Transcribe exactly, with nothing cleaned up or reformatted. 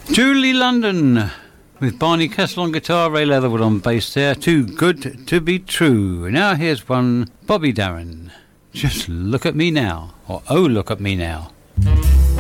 Julie London with Barney Kessel on guitar, Ray Leatherwood on bass there. Too Good to Be True. Now here's one, Bobby Darin. Just Look at Me Now, or Oh Look at Me Now.